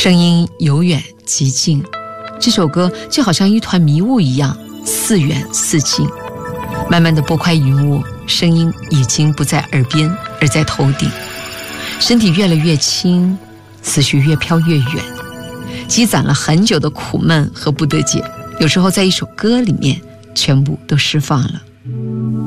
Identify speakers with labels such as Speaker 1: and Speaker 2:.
Speaker 1: 声音由远及近，这首歌就好像一团迷雾一样，似远似近。慢慢的拨开云雾，声音已经不在耳边，而在头顶。身体越来越轻，思绪越飘越远，积攒了很久的苦闷和不得解，有时候在一首歌里面全部都释放了。